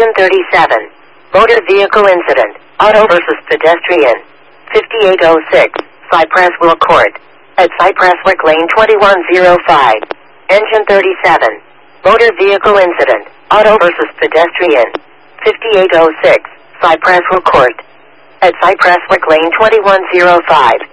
Engine 37. Motor vehicle incident. Auto versus pedestrian. 5806. Cypressville Court. At Cypresswick Lane 2105. Engine 37. Motor vehicle incident. Auto versus pedestrian. 5806. Cypressville Court. At Cypresswick Lane 2105.